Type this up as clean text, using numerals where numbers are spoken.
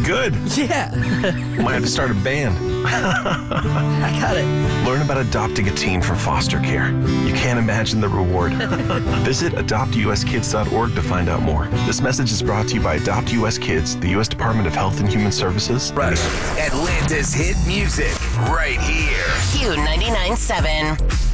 Good. Yeah. Might have to start a band. I got it. Learn about adopting a teen from foster care. You can't imagine the reward. Visit adoptuskids.org to find out more. This message is brought to you by Adopt US Kids, the U.S. Department of Health and Human Services. Atlanta's hit music right here. Q99.7.